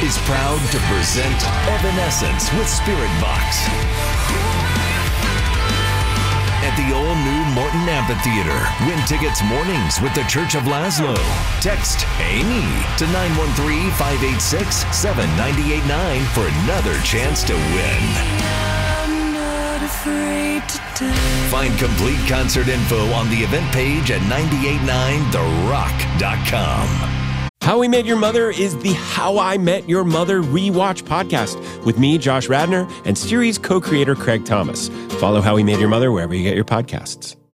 is proud to present Evanescence with Spiritbox at the all-new Morton Amphitheater. Win tickets mornings with the Church of Laszlo. Text AMY to 913-586-7989 for another chance to win. Find complete concert info on the event page at 989therock.com. How We Met Your Mother is the How I Met Your Mother rewatch podcast with me, Josh Radnor, and series co-creator Craig Thomas. Follow How We Met Your Mother wherever you get your podcasts.